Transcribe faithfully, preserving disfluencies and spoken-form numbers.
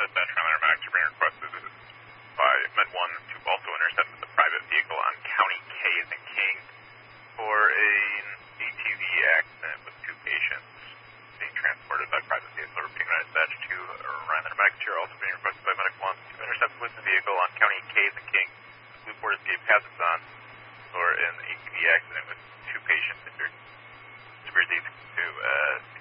Dispatch Runner Max being requested by Med one to also intercept with a private vehicle on County K as in King for an A T V accident with two patients being transported by private vehicle. Repeating that dispatch to Runner Max here, also being requested by Medic one to intercept with the vehicle on County K as in King. Blue Port Escape hazards on for an A T V accident with two patients injured. Severe to uh,